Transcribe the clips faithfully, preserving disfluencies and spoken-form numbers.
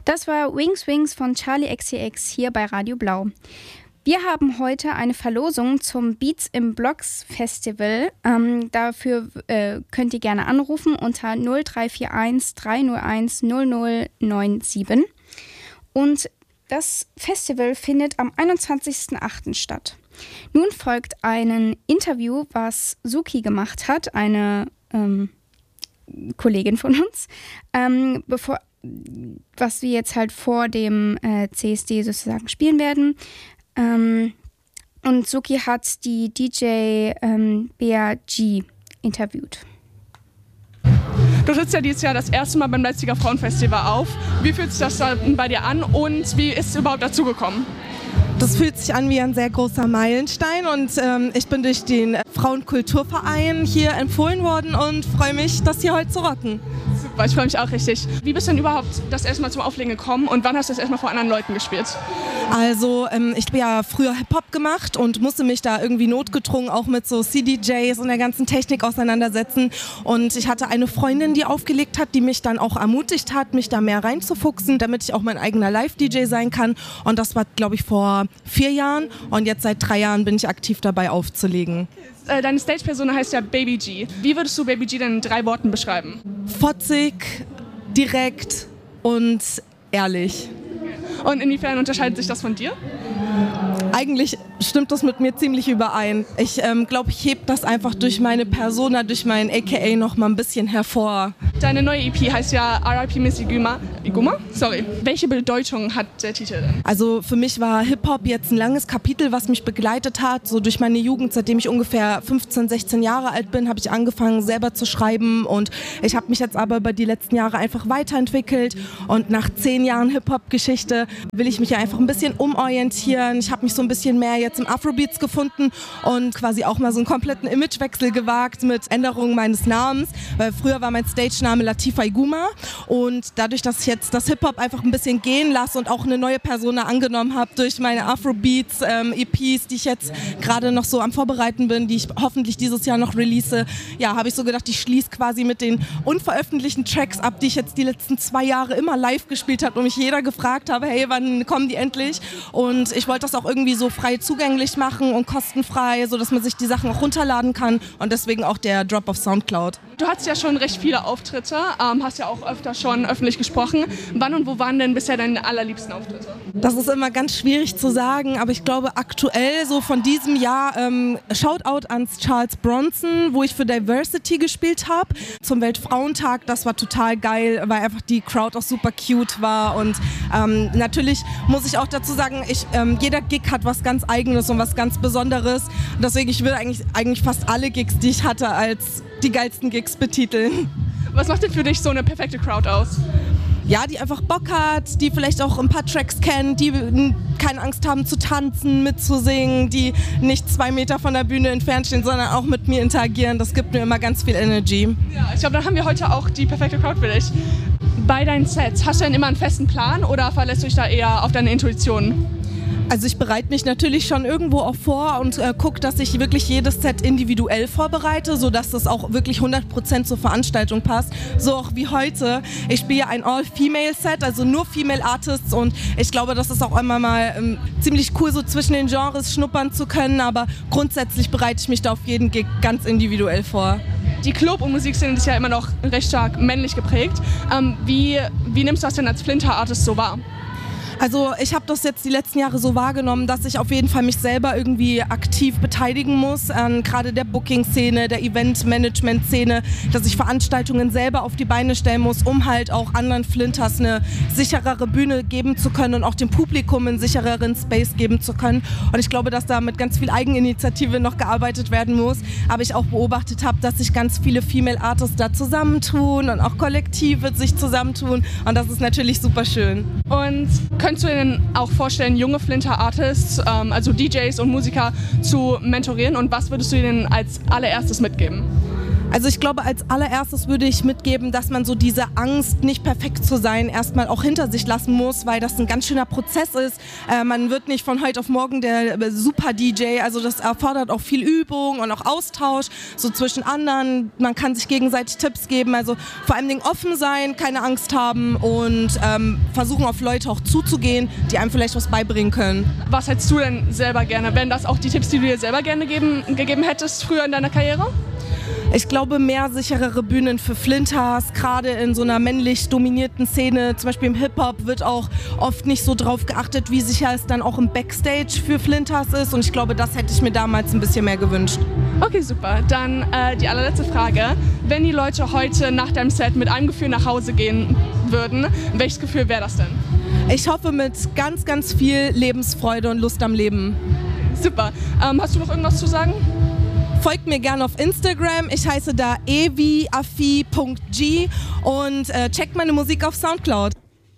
Das war Wings Wings von Charli X C X hier bei Radio Blau. Wir haben heute eine Verlosung zum Beats im Blocks Festival. Ähm, dafür äh, könnt ihr gerne anrufen unter null drei vier eins drei null eins null null neun sieben. Und das Festival findet am einundzwanzigsten achten statt. Nun folgt ein Interview, was Suki gemacht hat, eine ähm, Kollegin von uns, ähm, bevor, was wir jetzt halt vor dem äh, C S D sozusagen spielen werden. Ähm, und Suki hat die D J ähm, Bea G interviewt. Du trittst ja dieses Jahr das erste Mal beim Leipziger Frauenfestival auf. Wie fühlt sich das dann bei dir an und wie ist es überhaupt dazu gekommen? Das fühlt sich an wie ein sehr großer Meilenstein und ähm, ich bin durch den Frauenkulturverein hier empfohlen worden und freue mich, das hier heute zu rocken. Super, ich freue mich auch richtig. Wie bist du denn überhaupt das erste Mal zum Auflegen gekommen und wann hast du das erste Mal vor anderen Leuten gespielt? Also ähm, ich habe ja früher Hip-Hop gemacht und musste mich da irgendwie notgedrungen auch mit so C D Js und der ganzen Technik auseinandersetzen. Und ich hatte eine Freundin, die aufgelegt hat, die mich dann auch ermutigt hat, mich da mehr reinzufuchsen, damit ich auch mein eigener Live-D J sein kann. Und das war, glaube ich, vor vier Jahren und jetzt seit drei Jahren bin ich aktiv dabei aufzulegen. Deine Stage-Persona heißt ja Baby G. Wie würdest du Baby G denn in drei Worten beschreiben? Fotzig, direkt und ehrlich. Und inwiefern unterscheidet sich das von dir? Eigentlich stimmt das mit mir ziemlich überein. Ich ähm, glaube, ich hebe das einfach durch meine Persona, durch meinen A K A noch mal ein bisschen hervor. Deine neue E P heißt ja R I P Miss Iguma. Iguma? Sorry. Welche Bedeutung hat der Titel denn? Also für mich war Hip-Hop jetzt ein langes Kapitel, was mich begleitet hat. So durch meine Jugend, seitdem ich ungefähr fünfzehn, sechzehn Jahre alt bin, habe ich angefangen selber zu schreiben. Und ich habe mich jetzt aber über die letzten Jahre einfach weiterentwickelt. Und nach zehn Jahren Hip-Hop-Geschichte will ich mich ja einfach ein bisschen umorientieren. Ich habe mich so ein bisschen mehr jetzt im Afrobeats gefunden und quasi auch mal so einen kompletten Imagewechsel gewagt mit Änderungen meines Namens, weil früher war mein Stage-Name Latifa Iguma und dadurch, dass ich jetzt das Hip-Hop einfach ein bisschen gehen lasse und auch eine neue Persona angenommen habe durch meine Afrobeats ähm, E Ps, die ich jetzt gerade noch so am Vorbereiten bin, die ich hoffentlich dieses Jahr noch release, ja, habe ich so gedacht, ich schließe quasi mit den unveröffentlichten Tracks ab, die ich jetzt die letzten zwei Jahre immer live gespielt habe und mich jeder gefragt habe, hey, wann kommen die endlich? Und ich wollte das auch irgendwie so frei zugänglich machen und kostenfrei, sodass man sich die Sachen auch runterladen kann und deswegen auch der Drop auf Soundcloud. Du hattest ja schon recht viele Auftritte, ähm, hast ja auch öfter schon öffentlich gesprochen. Wann und wo waren denn bisher deine allerliebsten Auftritte? Das ist immer ganz schwierig zu sagen, aber ich glaube aktuell so von diesem Jahr ähm, Shoutout ans Charles Bronson, wo ich für Diversity gespielt habe, zum Weltfrauentag. Das war total geil, weil einfach die Crowd auch super cute war und ähm, natürlich muss ich auch dazu sagen, ich, ähm, jeder Gig hat was ganz Eigenes und was ganz Besonderes. Deswegen, ich will eigentlich, eigentlich fast alle Gigs, die ich hatte, als die geilsten Gigs betiteln. Was macht denn für dich so eine perfekte Crowd aus? Ja, die einfach Bock hat, die vielleicht auch ein paar Tracks kennt, die keine Angst haben zu tanzen, mitzusingen, die nicht zwei Meter von der Bühne entfernt stehen, sondern auch mit mir interagieren. Das gibt mir immer ganz viel Energy. Ja, ich glaube, dann haben wir heute auch die perfekte Crowd für dich. Bei deinen Sets, hast du denn immer einen festen Plan oder verlässt du dich da eher auf deine Intuition? Also ich bereite mich natürlich schon irgendwo auch vor und äh, gucke, dass ich wirklich jedes Set individuell vorbereite, sodass das auch wirklich hundert Prozent zur Veranstaltung passt. So auch wie heute. Ich spiele ein All-Female-Set, also nur Female Artists und ich glaube, das ist auch immer mal ähm, ziemlich cool, so zwischen den Genres schnuppern zu können, aber grundsätzlich bereite ich mich da auf jeden Gig ganz individuell vor. Die Club- und Musikszene ist ja immer noch recht stark männlich geprägt. Ähm, wie, wie nimmst du das denn als Flinter-Artist so wahr? Also ich habe das jetzt die letzten Jahre so wahrgenommen, dass ich auf jeden Fall mich selber irgendwie aktiv beteiligen muss, an gerade der Booking-Szene, der Event-Management-Szene, dass ich Veranstaltungen selber auf die Beine stellen muss, um halt auch anderen Flinters eine sicherere Bühne geben zu können und auch dem Publikum einen sichereren Space geben zu können. Und ich glaube, dass da mit ganz viel Eigeninitiative noch gearbeitet werden muss. Aber ich auch beobachtet habe, dass sich ganz viele Female Artists da zusammentun und auch Kollektive sich zusammentun. Und das ist natürlich super schön. Und könntest du dir denn auch vorstellen, junge Flinter-Artists, ähm, also D Js und Musiker, zu mentorieren? Und was würdest du ihnen als allererstes mitgeben? Also ich glaube, als allererstes würde ich mitgeben, dass man so diese Angst, nicht perfekt zu sein, erstmal auch hinter sich lassen muss, weil das ein ganz schöner Prozess ist. Äh, man wird nicht von heute auf morgen der Super-D J, also das erfordert auch viel Übung und auch Austausch, so zwischen anderen. Man kann sich gegenseitig Tipps geben, also vor allem offen sein, keine Angst haben und ähm, versuchen auf Leute auch zuzugehen, die einem vielleicht was beibringen können. Was hättest du denn selber gerne? Wären das auch die Tipps, die du dir selber gerne geben, gegeben hättest früher in deiner Karriere? Ich glaube, mehr sicherere Bühnen für Flinters, gerade in so einer männlich dominierten Szene, zum Beispiel im Hip-Hop, wird auch oft nicht so drauf geachtet, wie sicher es dann auch im Backstage für Flinters ist. Und ich glaube, das hätte ich mir damals ein bisschen mehr gewünscht. Okay, super. Dann äh, die allerletzte Frage. Wenn die Leute heute nach deinem Set mit einem Gefühl nach Hause gehen würden, welches Gefühl wäre das denn? Ich hoffe mit ganz, ganz viel Lebensfreude und Lust am Leben. Super. Ähm, hast du noch irgendwas zu sagen? Folgt mir gerne auf Instagram, ich heiße da eviafi punkt g und äh, checkt meine Musik auf Soundcloud.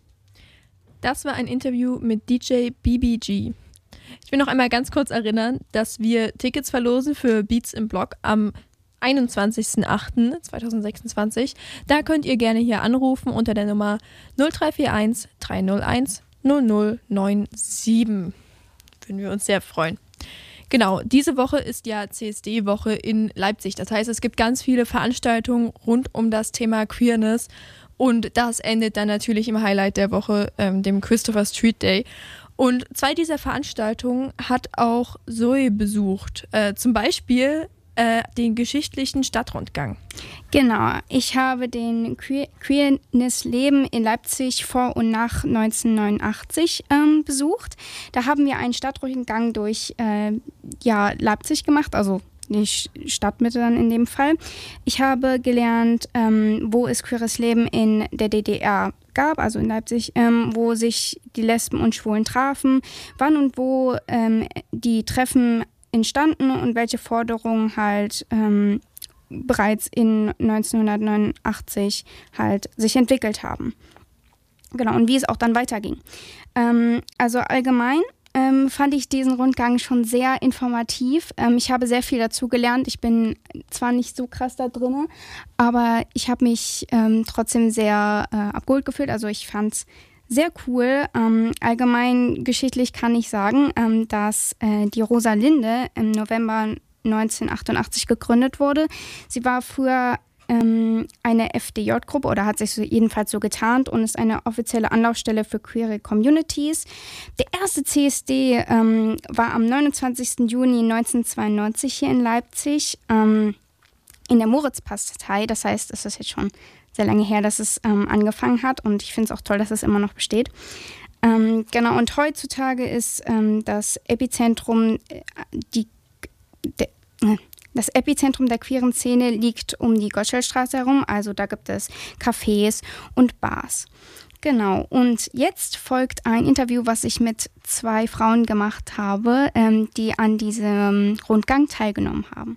Das war ein Interview mit D J B B G. Ich will noch einmal ganz kurz erinnern, dass wir Tickets verlosen für Beats im Block am einundzwanzigsten achten zweitausendsechsundzwanzig. Da könnt ihr gerne hier anrufen unter der Nummer null drei vier eins drei null eins null null neun sieben. Würden wir uns sehr freuen. Genau, diese Woche ist ja C S D-Woche in Leipzig. Das heißt, es gibt ganz viele Veranstaltungen rund um das Thema Queerness und das endet dann natürlich im Highlight der Woche, ähm, dem Christopher Street Day. Und zwei dieser Veranstaltungen hat auch Zoe besucht. Äh, zum Beispiel äh, den geschichtlichen Stadtrundgang. Genau, ich habe den Que- Queerness-Leben in Leipzig vor und nach neunzehnhundertneunundachtzig ähm, besucht. Da haben wir einen Stadtrundgang durch äh, ja, Leipzig gemacht, also die Stadtmitte dann in dem Fall. Ich habe gelernt, ähm, wo es queeres Leben in der D D R gab, also in Leipzig, ähm, wo sich die Lesben und Schwulen trafen, wann und wo ähm, die Treffen entstanden und welche Forderungen halt ähm, bereits in neunzehnhundertneunundachtzig halt sich entwickelt haben. Genau, und wie es auch dann weiterging. Ähm, also allgemein ähm, fand ich diesen Rundgang schon sehr informativ. Ähm, ich habe sehr viel dazu gelernt. Ich bin zwar nicht so krass da drin, aber ich habe mich ähm, trotzdem sehr äh, abgeholt gefühlt. Also ich fand es sehr cool. Ähm, allgemein geschichtlich kann ich sagen, ähm, dass äh, die Rosalinde im November neunzehnhundertachtundachtzig gegründet wurde. Sie war früher ähm, eine F D J-Gruppe oder hat sich so jedenfalls so getarnt und ist eine offizielle Anlaufstelle für queere Communities. Der erste C S D ähm, war am neunundzwanzigsten Juni neunzehnhundertzweiundneunzig hier in Leipzig ähm, in der Moritzpastei. Das heißt, es ist jetzt schon sehr lange her, dass es ähm, angefangen hat und ich finde es auch toll, dass es immer noch besteht. Ähm, genau, und heutzutage ist ähm, das Epizentrum, äh, die, de, äh, das Epizentrum der queeren Szene liegt um die Gottschalkstraße herum, also da gibt es Cafés und Bars. Genau, und jetzt folgt ein Interview, was ich mit zwei Frauen gemacht habe, ähm, die an diesem Rundgang teilgenommen haben.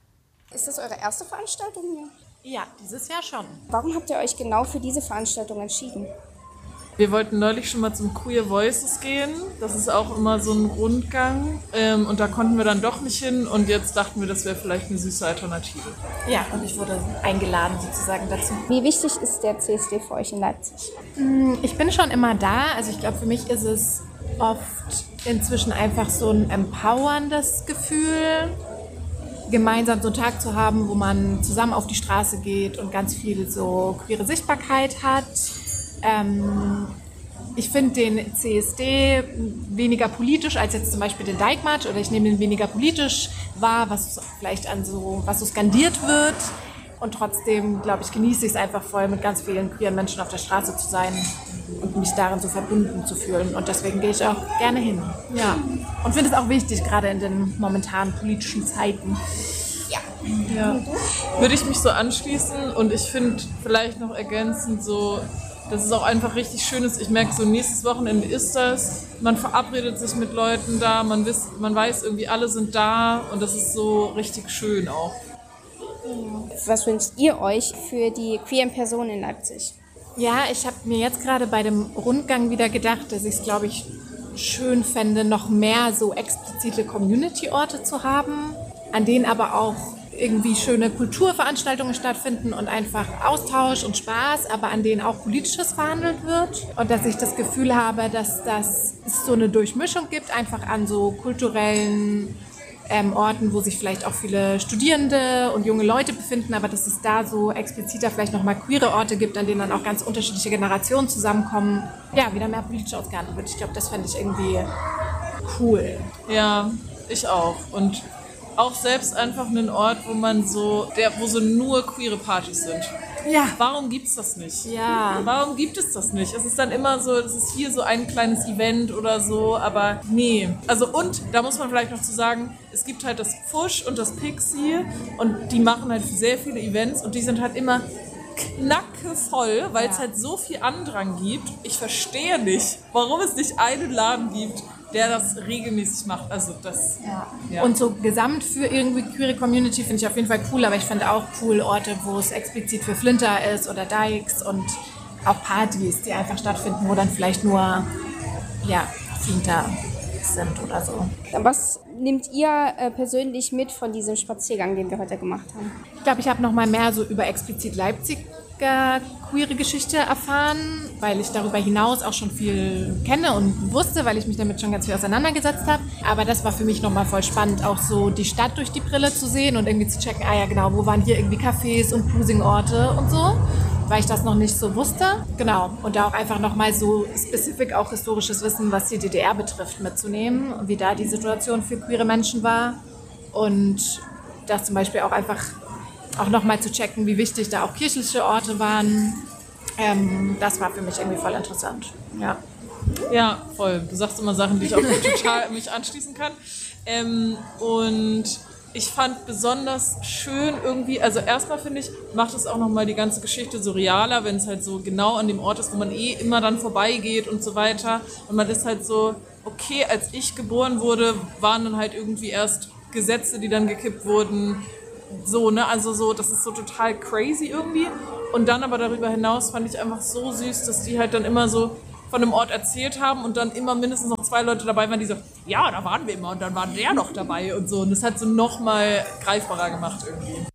Ist das eure erste Veranstaltung hier? Ja, dieses Jahr schon. Warum habt ihr euch genau für diese Veranstaltung entschieden? Wir wollten neulich schon mal zum Queer Voices gehen. Das ist auch immer so ein Rundgang. Ähm, und da konnten wir dann doch nicht hin. Und jetzt dachten wir, das wäre vielleicht eine süße Alternative. Ja, und ich wurde eingeladen sozusagen dazu. Wie wichtig ist der C S D für euch in Leipzig? Ich bin schon immer da. Also ich glaube, für mich ist es oft inzwischen einfach so ein empowerndes Gefühl, gemeinsam so einen Tag zu haben, wo man zusammen auf die Straße geht und ganz viel so queere Sichtbarkeit hat. Ähm, ich finde den C S D weniger politisch als jetzt zum Beispiel den Dijkmarsch oder ich nehme ihn weniger politisch wahr, was vielleicht an so, was so skandiert wird. Und trotzdem, glaube ich, genieße ich es einfach voll, mit ganz vielen queeren Menschen auf der Straße zu sein und mich darin so verbunden zu fühlen. Und deswegen gehe ich auch gerne hin. Ja. Und finde es auch wichtig, gerade in den momentanen politischen Zeiten. Ja. Ja. Würde ich mich so anschließen und ich finde vielleicht noch ergänzend so, dass es auch einfach richtig schön ist. Ich merke so, nächstes Wochenende ist das. Man verabredet sich mit Leuten da, man, wiss, man weiß irgendwie, alle sind da und das ist so richtig schön auch. Was wünscht ihr euch für die queeren Personen in Leipzig? Ja, ich habe mir jetzt gerade bei dem Rundgang wieder gedacht, dass ich es, glaube ich, schön fände, noch mehr so explizite Community-Orte zu haben, an denen aber auch irgendwie schöne Kulturveranstaltungen stattfinden und einfach Austausch und Spaß, aber an denen auch Politisches verhandelt wird. Und dass ich das Gefühl habe, dass das es so eine Durchmischung gibt, einfach an so kulturellen ähm, Orten, wo sich vielleicht auch viele Studierende und junge Leute befinden, aber dass es da so expliziter vielleicht nochmal queere Orte gibt, an denen dann auch ganz unterschiedliche Generationen zusammenkommen, ja, wieder mehr politisch ausgehandelt wird. Ich glaube, das fände ich irgendwie cool. Ja, ich auch. Und auch selbst einfach einen Ort, wo man so, der, wo so nur queere Partys sind. Ja. Warum gibt's das nicht? Ja. Warum gibt es das nicht? Es ist dann immer so, es ist hier so ein kleines Event oder so, aber nee. Also und, da muss man vielleicht noch zu sagen, es gibt halt das Pfusch und das Pixie und die machen halt sehr viele Events und die sind halt immer knackevoll, weil es halt so viel Andrang gibt. Ich verstehe nicht, warum es nicht einen Laden gibt, der das regelmäßig macht. Also das. Ja. Ja. Und so gesamt für irgendwie queere Community finde ich auf jeden Fall cool, aber ich finde auch cool Orte, wo es explizit für Flinter ist oder Dykes und auch Partys, die einfach stattfinden, wo dann vielleicht nur ja, Flinter sind oder so. Was nehmt ihr äh, persönlich mit von diesem Spaziergang, den wir heute gemacht haben? Ich glaube, ich habe noch mal mehr so über explizit Leipziger queere Geschichte erfahren, weil ich darüber hinaus auch schon viel kenne und wusste, weil ich mich damit schon ganz viel auseinandergesetzt habe. Aber das war für mich noch mal voll spannend, auch so die Stadt durch die Brille zu sehen und irgendwie zu checken, ah ja genau, wo waren hier irgendwie Cafés und Cruising-Orte und so, weil ich das noch nicht so wusste. Genau, und da auch einfach noch mal so spezifisch auch historisches Wissen, was die D D R betrifft, mitzunehmen, wie da die Situation für queere Menschen war und das zum Beispiel auch einfach auch nochmal zu checken, wie wichtig da auch kirchliche Orte waren. Ähm, das war für mich irgendwie voll interessant. Ja. Ja, voll. Du sagst immer Sachen, die ich auch total mich anschließen kann. Ähm, und ich fand besonders schön irgendwie, also erstmal finde ich, macht es auch nochmal die ganze Geschichte so realer, wenn es halt so genau an dem Ort ist, wo man eh immer dann vorbeigeht und so weiter. Und man ist halt so, okay, als ich geboren wurde, waren dann halt irgendwie erst Gesetze, die dann gekippt wurden. So, ne, also so, das ist so total crazy irgendwie. Und dann aber darüber hinaus fand ich einfach so süß, dass die halt dann immer so von einem Ort erzählt haben und dann immer mindestens noch zwei Leute dabei waren, die so, ja, da waren wir immer und dann war der noch dabei und so. Und das hat so nochmal greifbarer gemacht irgendwie.